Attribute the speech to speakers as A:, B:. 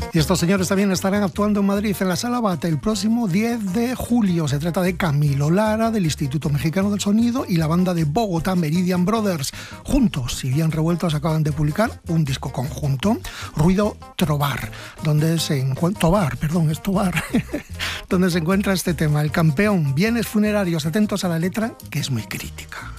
A: Y estos señores también estarán actuando en Madrid en la Sala Bata el próximo 10 de julio. Se trata de Camilo Lara, del Instituto Mexicano del Sonido, y la banda de Bogotá, Meridian Brothers. Juntos y bien revueltos acaban de publicar un disco conjunto, Ruido Trobar, donde se encuentra donde se encuentra este tema, El Campeón, Bienes Funerarios. Atentos a la letra, que es muy crítica.